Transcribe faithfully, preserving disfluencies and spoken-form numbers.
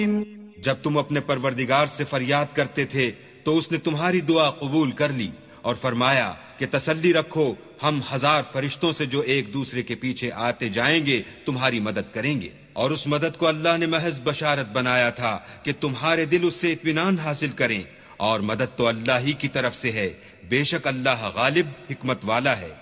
जब तुम अपने परवरदिगार से फरियाद करते थे तो उसने तुम्हारी दुआ कबूल कर ली और फरमाया कि तसल्ली रखो, हम हजार फरिश्तों से जो एक दूसरे के पीछे आते जाएंगे तुम्हारी मदद करेंगे। और उस मदद को अल्लाह ने महज बशारत बनाया था कि तुम्हारे दिल उससे इत्मीनान हासिल करें, और मदद तो अल्लाह ही की तरफ से है, बेशक अल्लाह गालिब हिकमत वाला है।